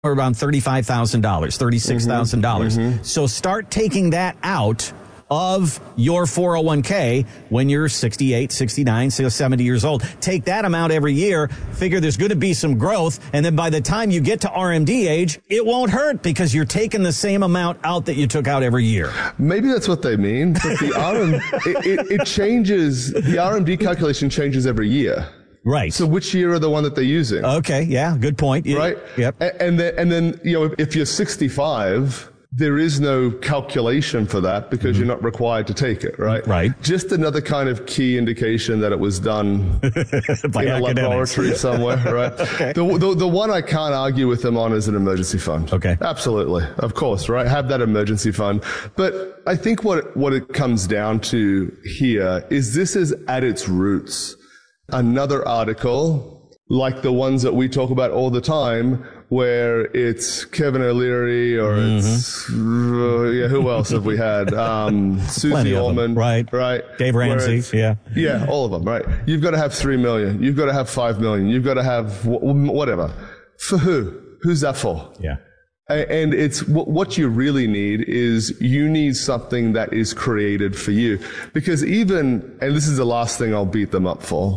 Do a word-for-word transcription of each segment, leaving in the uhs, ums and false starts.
around thirty-five thousand dollars, thirty-six thousand dollars. Mm-hmm. Mm-hmm. So start taking that out of your four oh one k when you're sixty-eight, sixty-nine, seventy years old. Take that amount every year, figure there's going to be some growth, and then by the time you get to R M D age, it won't hurt because you're taking the same amount out that you took out every year. Maybe that's what they mean, but the R M D, it, it, it changes, the R M D calculation changes every year. Right. So which year are the one that they're using? Okay, yeah, good point. Right? Yep. And, and then, and then, you know, if you're sixty-five, there is no calculation for that because mm-hmm. you're not required to take it, right? Right. Just another kind of key indication that it was done by in a academics. laboratory somewhere, right? Okay. The, the, the one I can't argue with them on is an emergency fund. Okay. Absolutely. Of course, right? Have that emergency fund. But I think what it, what it comes down to here is this is at its roots another article like the ones that we talk about all the time where it's Kevin O'Leary or mm-hmm. it's, uh, yeah, who else have we had? Um, Susie Orman. Right. Right. Dave Ramsey. Yeah. Yeah, all of them, right. You've got to have three million. You've got to have five million. You've got to have w- whatever. For who? Who's that for? Yeah. And it's what you really need is you need something that is created for you. Because even, and this is the last thing I'll beat them up for,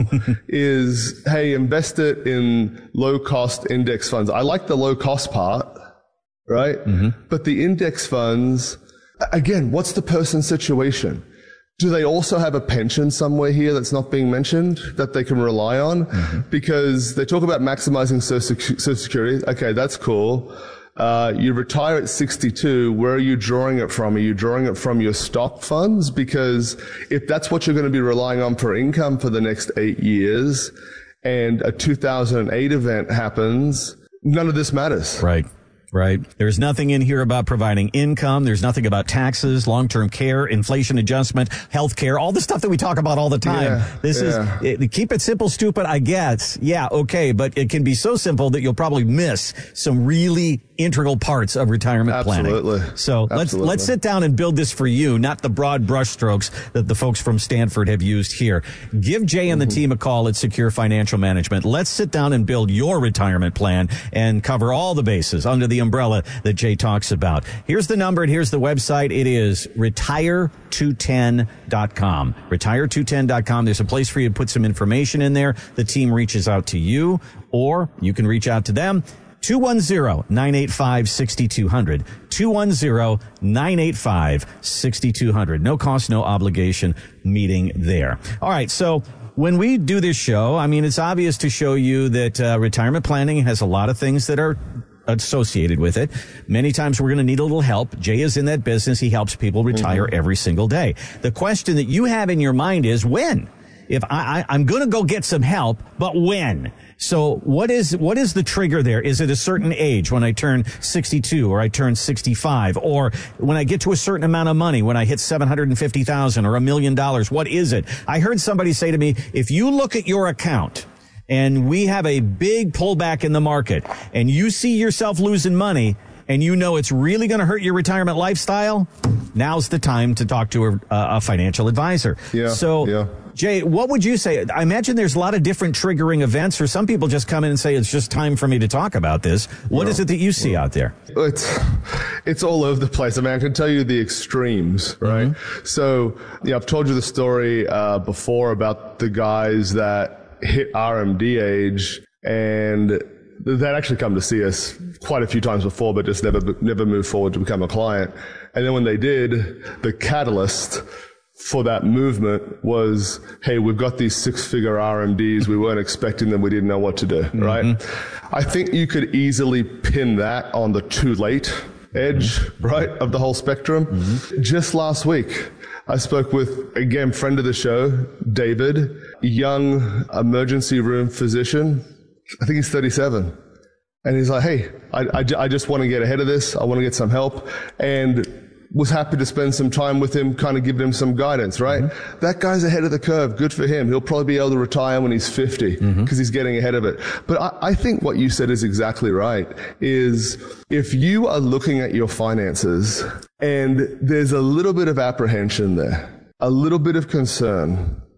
is, hey, invest it in low cost index funds. I like the low cost part, right? Mm-hmm. But the index funds, again, what's the person's situation? Do they also have a pension somewhere here that's not being mentioned that they can rely on? Mm-hmm. Because they talk about maximizing Social Security. Okay, that's cool. Uh, you retire at sixty-two. Where are you drawing it from? Are you drawing it from your stock funds? Because if that's what you're going to be relying on for income for the next eight years and a two thousand eight event happens, none of this matters. Right. Right. There's nothing in here about providing income. There's nothing about taxes, long-term care, inflation adjustment, health care, all the stuff that we talk about all the time. Yeah, this yeah. is, it, keep it simple, stupid, I guess. Yeah, okay, but it can be so simple that you'll probably miss some really integral parts of retirement Absolutely. planning. So Absolutely. let's let's sit down and build this for you, not the broad brushstrokes that the folks from Stanford have used here. Give Jay and the mm-hmm. team a call at Secure Financial Management. Let's sit down and build your retirement plan and cover all the bases under the umbrella that Jay talks about. Here's the number and here's the website. It is retire two ten dot com. retire two ten dot com. There's a place for you to put some information in there. The team reaches out to you, or you can reach out to them. two one zero, nine eight five, six two zero zero. two one zero, nine eight five, six two zero zero. No cost, no obligation meeting there. All right, so when we do this show, I mean, it's obvious to show you that uh, retirement planning has a lot of things that are associated with it. Many times we're going to need a little help. Jay is in that business. He helps people retire mm-hmm. every single day. The question that you have in your mind is when? If I, I I'm going to go get some help, but when? So what is what is the trigger there? Is it a certain age when I turn sixty-two or I turn sixty-five or when I get to a certain amount of money, when I hit seven hundred fifty thousand or a million dollars? What is it? I heard somebody say to me, if you look at your account and we have a big pullback in the market and you see yourself losing money and you know it's really going to hurt your retirement lifestyle, now's the time to talk to a, a financial advisor. Yeah, so, yeah. Jay, what would you say? I imagine there's a lot of different triggering events, or some people just come in and say, it's just time for me to talk about this. What no, is it that you see no. out there? It's, it's all over the place. I mean, I can tell you the extremes, right? Mm-hmm. So, yeah, I've told you the story uh, before about the guys that hit R M D age and they'd actually come to see us quite a few times before, but just never, never moved forward to become a client. And then when they did, the catalyst for that movement was, hey, we've got these six-figure R M Ds. We weren't expecting them. We didn't know what to do, mm-hmm. right? I think you could easily pin that on the too late edge, mm-hmm. right, of the whole spectrum. Mm-hmm. Just last week, I spoke with, again, friend of the show, David, young emergency room physician. I think he's thirty-seven. And he's like, hey, I, I, I just want to get ahead of this. I want to get some help. And was happy to spend some time with him, kind of giving him some guidance, right? Mm-hmm. That guy's ahead of the curve. Good for him. He'll probably be able to retire when he's fifty because mm-hmm. he's getting ahead of it. But I, I think what you said is exactly right, is if you are looking at your finances and there's a little bit of apprehension there, a little bit of concern,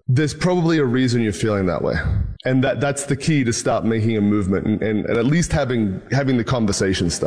there's probably a reason you're feeling that way. And that, that's the key to start making a movement and, and, and at least having, having the conversation start.